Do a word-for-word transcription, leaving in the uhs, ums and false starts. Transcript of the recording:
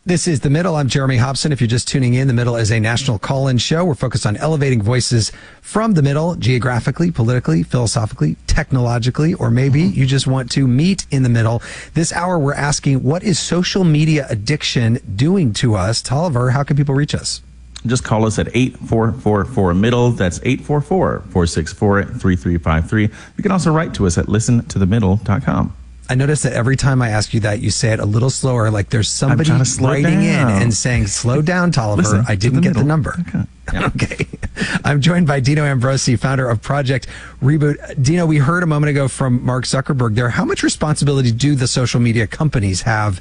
This is The Middle. I'm Jeremy Hobson. If you're just tuning in, The Middle is a national call-in show. We're focused on elevating voices from the middle, geographically, politically, philosophically, technologically, or maybe you just want to meet in the middle. This hour, we're asking, what is social media addiction doing to us? Tolliver, how can people reach us? Just call us at eight four four four middle. That's eight four four, four six four, three three five three. You can also write to us at listen to the middle dot com. I notice that every time I ask you that, you say it a little slower, like there's somebody writing in and saying, slow down, Tolliver. Listen I didn't the get middle. the number. Okay. Yeah. Okay. I'm joined by Dino Ambrosi, founder of Project Reboot. Dino, we heard a moment ago from Mark Zuckerberg there. How much responsibility do the social media companies have